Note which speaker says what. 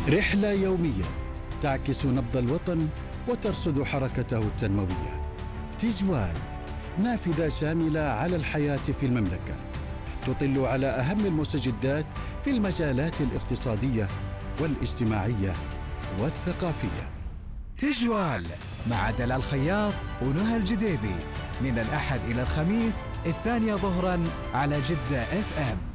Speaker 1: رحلة يومية تعكس نبض الوطن وترصد حركته التنموية. تجوال، نافذة شاملة على الحياة في المملكة، تطل على أهم المستجدات في المجالات الاقتصادية والاجتماعية والثقافية.
Speaker 2: تجوال مع دلال خياط ونهى الجديبي من الأحد إلى الخميس 2 ظهراً على جدة FM.